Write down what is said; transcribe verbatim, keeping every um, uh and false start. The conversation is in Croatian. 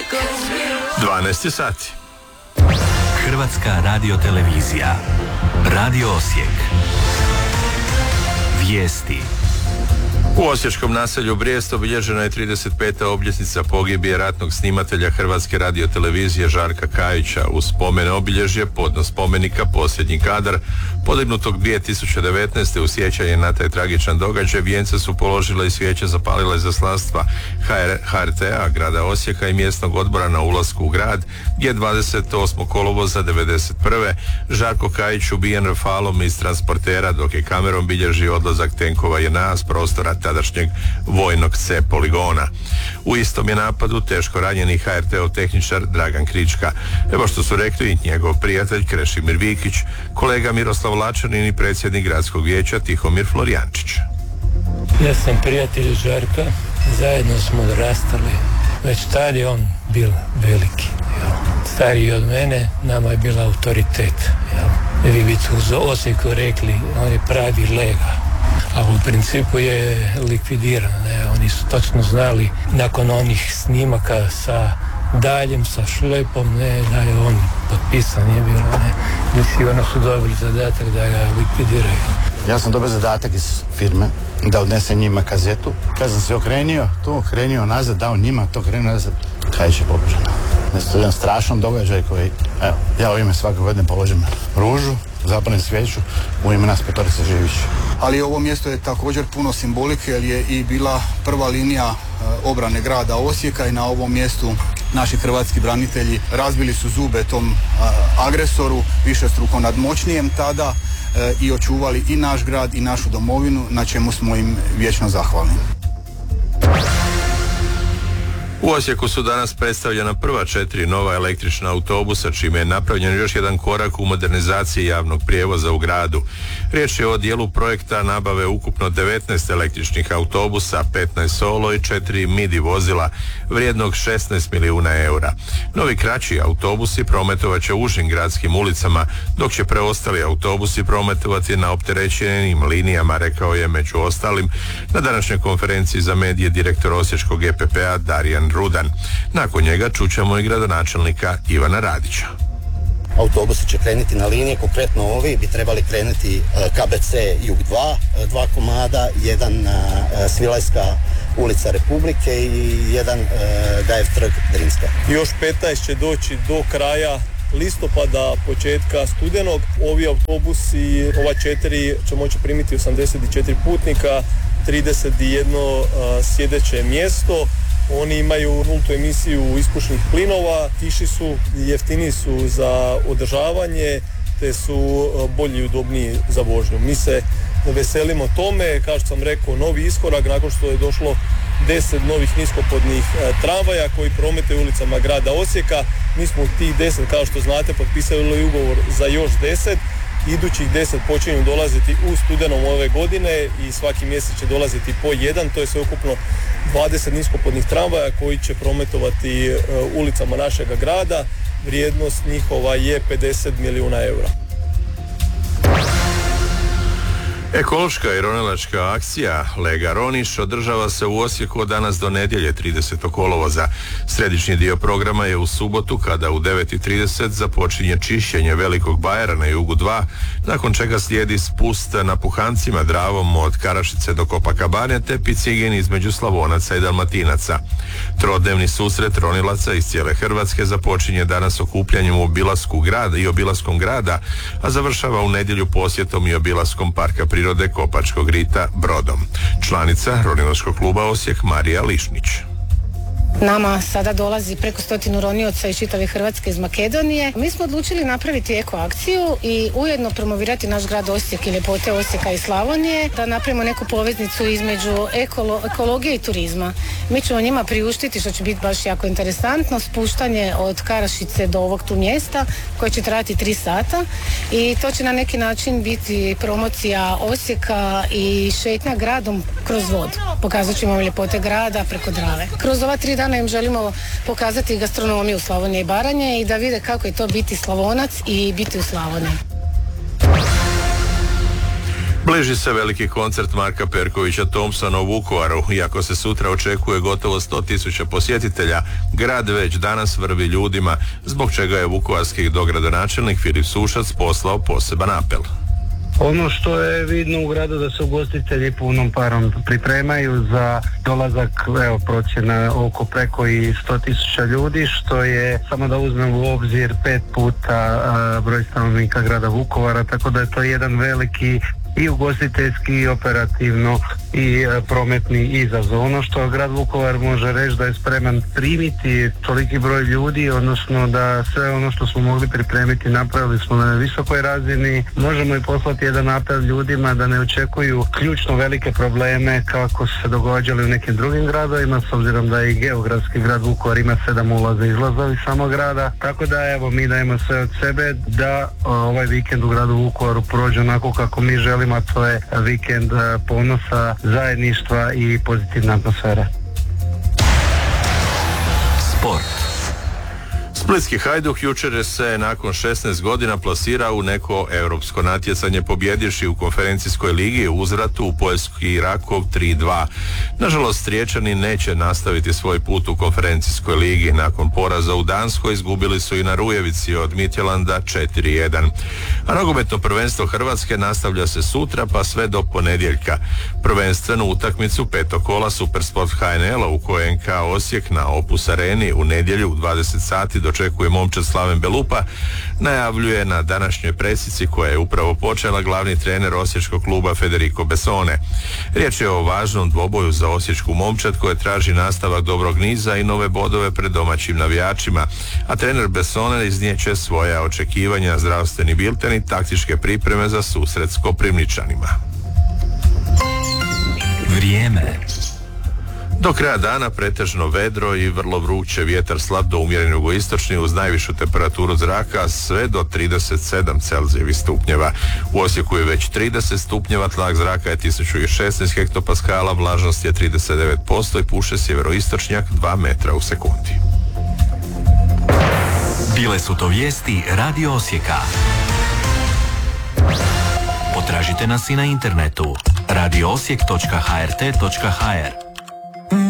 dvanaest sati. Hrvatska radiotelevizija. Radio Osijek. Vijesti. U osječkom naselju Brijest obilježena je trideset peta obljetnica pogibije ratnog snimatelja Hrvatske radiotelevizije Žarka Kajića. U spomen obilježje podnos spomenika Posljednji kadar, podignutog dvije tisuće devetnaeste u sjećanje na taj tragičan događaj. Vijence su položile i svijeće zapalile izaslanstva H R T-a grada Osijeka i mjesnog odbora na ulasku u grad, gdje dvadeset osmog kolovoza devedeset prve Žarko Kajić ubijen rafalom iz transportera, dok je kamerom bilježi odlazak tenkova J N A s prostora tadašnjeg vojnog C poligona. U istom je napadu teško ranjeni H R T-ov tehničar Dragan Krička. Evo što su rekli i njegov prijatelj Krešimir Vikić, kolega Miroslav Lačanin i predsjednik gradskog vijeća Tihomir Florijančić. Ja sam prijatelj Žarka, zajedno smo odrastali. Već tad je on bil veliki. Jel. Stariji od mene, nama je bila autoritet. Jel. Vi bi tu u Osijeku rekli, on je pravi lega. A u principu je likvidiran. Ne? Oni su točno znali nakon onih snimaka sa daljem, sa šlepom, ne, da je on potpisan, je bilo, ne. I sigurno su dobili zadatak da ga likvidiraju. Ja sam dobio zadatak iz firme da odnesem njima kazetu. Kad sam se okrenio, tu okrenio nazad, dao njima, to okrenio nazad, Kajić je pobeđen. To je jedan strašan događaj koji, evo, ja u ime svake godine položim ružu, zapalim svijeću u ime nas petorice Živić. Ali ovo mjesto je također puno simbolike jer je i bila prva linija obrane grada Osijeka i na ovom mjestu naši hrvatski branitelji razbili su zube tom agresoru, višestruko nadmoćnijem tada, i očuvali i naš grad i našu domovinu, na čemu smo im vječno zahvalni. U Osijeku su danas predstavljena prva četiri nova električna autobusa, čime je napravljen još jedan korak u modernizaciji javnog prijevoza u gradu. Riječ je o dijelu projekta nabave ukupno devetnaest električnih autobusa, petnaest solo i četiri midi vozila vrijednog šesnaest milijuna eura. Novi kraći autobusi prometovat će užim gradskim ulicama, dok će preostali autobusi prometovati na opterećenim linijama, rekao je među ostalim na današnjoj konferenciji za medije direktor osječkog E P P-a Darijan Rudan. Nakon njega čućemo i gradonačelnika Ivana Radića. Autobusi će krenuti na linije, konkretno ovi bi trebali krenuti K B C Jug dva, dva komada, jedan Svilajska ulica Republike i jedan Gajev trg Drinska. Još petnaest će doći do kraja listopada, početka studenog. Ovi autobusi, ova četiri će moći primiti osamdeset četiri putnika, trideset jedan uh, sjedeće mjesto. Oni imaju nultu emisiju ispušnih plinova, tiši su, jeftiniji su za održavanje, te su bolji i udobniji za vožnju. Mi se veselimo tome, kao što sam rekao, novi iskorak nakon što je došlo deset novih niskopodnih tramvaja koji prometuju ulicama grada Osijeka. Mi smo u tih deset, kao što znate, potpisali ugovor za još deset. Idućih deset počinju dolaziti u studenom ove godine i svaki mjesec će dolaziti po jedan, to je sve ukupno dvadeset niskopodnih tramvaja koji će prometovati ulicama našega grada. Vrijednost njihova je pedeset milijuna eura. Ekološka i ronilačka akcija Lega Roniš održava se u Osijeku od danas do nedjelje tridesetog kolovoza. Središnji dio programa je u subotu kada u devet i trideset započinje čišćenje Velikog bajera na Jugu dva, nakon čega slijedi spust na Puhancima Dravom od Karašice do Kopakabane te Picigin između Slavonaca i Dalmatinaca. Trodnevni susret ronilaca iz cijele Hrvatske započinje danas okupljanjem u obilasku grada i obilaskom grada, a završava u nedjelju posjetom i obilaskom parka prirode Kopačkog rita Brodom. Članica ronilačkog kluba Osijek Marija Lišnić. Nama sada dolazi preko stotinu ronioca iz čitave Hrvatske, iz Makedonije. Mi smo odlučili napraviti eko akciju i ujedno promovirati naš grad Osijek i ljepote Osijeka i Slavonije, da napravimo neku poveznicu između ekolo, ekologije i turizma. Mi ćemo njima priuštiti, što će biti baš jako interesantno, spuštanje od Karašice do ovog tu mjesta koje će trajati tri sata i to će na neki način biti promocija Osijeka i šetnja gradom kroz vodu. Pokazat ćemo ljepote grada preko Drave. Kroz ova tri dana im želimo pokazati gastronomiju Slavonije i Baranje i da vide kako je to biti Slavonac i biti u Slavoniji. Bliži se veliki koncert Marka Perkovića Thompsona u Vukovaru. Iako se sutra očekuje gotovo sto tisuća posjetitelja, grad već danas vrvi ljudima, zbog čega je vukovarski dogradonačelnik Filip Sušac poslao poseban apel. Ono što je vidno u gradu da se ugostitelji punom parom pripremaju za dolazak, evo, procjena oko preko i sto tisuća ljudi, što je, samo da uzmemo u obzir, pet puta a, broj stanovnika grada Vukovara, tako da je to jedan veliki i ugostiteljski i operativno i e, prometni izazov. Ono što grad Vukovar može reći da je spreman primiti toliki broj ljudi, odnosno da sve ono što smo mogli pripremiti napravili smo na visokoj razini. Možemo i poslati jedan apel ljudima da ne očekuju ključno velike probleme kako su se događali u nekim drugim gradovima, s obzirom da i geografski grad Vukovar ima sedam ulaza i izlaza iz samog grada. Tako da evo, mi dajemo sve od sebe da o, ovaj vikend u gradu Vukovaru prođe onako kako mi želimo, a to je vikend ponosa, zajedništva i pozitivna atmosfera. Sport. Splitski Hajduk jučer se nakon šesnaest godina plasira u neko europsko natjecanje, pobjedivši u konferencijskoj ligi u uzvratu u Poljski Rakov tri dva. Nažalost, Riječani neće nastaviti svoj put u konferencijskoj ligi. Nakon poraza u Danskoj izgubili su i na Rujevici od Midtjylanda četiri jedan. A nogometno prvenstvo Hrvatske nastavlja se sutra pa sve do ponedjeljka. Prvenstvenu utakmicu petog kola Supersport H N L-a u kojoj N K Osijek na Opus Areni u nedjelju u dvadeset sati dočekuje momčad Slaven Belupa, najavljuje na današnjoj presici koja je upravo počela glavni trener osječkog kluba Federico Bessone. Riječ je o važnom dvoboju za osječku momčad koja traži nastavak dobrog niza i nove bodove pred domaćim navijačima, a trener Bessone iznijeće svoja očekivanja, zdravstveni bilten i taktičke pripreme za susret s Koprivničanima. Vrijeme. Do kraja dana pretežno vedro i vrlo vruće, vjetar slab do umjeren jugoistočni uz najvišu temperaturu zraka sve do trideset sedam Celzijevih stupnjeva. U Osijeku je već trideset stupnjeva, tlak zraka je tisuću šesnaest hektopaskala, vlažnost je trideset devet posto i puše sjeveroistočnjak dva metra u sekundi. Bile su to vijesti Radio Osijeka. Potražite nas i na internetu radio osijek točka h r t točka h r.